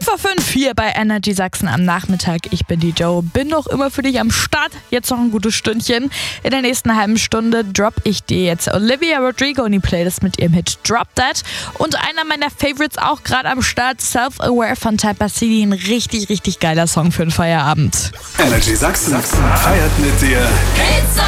5:05 hier bei Energy Sachsen am Nachmittag. Ich bin die Joe, bin noch immer für dich am Start. Jetzt noch ein gutes Stündchen. In der nächsten halben Stunde drop ich dir jetzt Olivia Rodrigo in die Playlist mit ihrem Hit Drop That. Und einer meiner Favorites auch gerade am Start, Self-Aware von Typa City. Ein richtig, richtig geiler Song für den Feierabend. Energy Sachsen feiert mit dir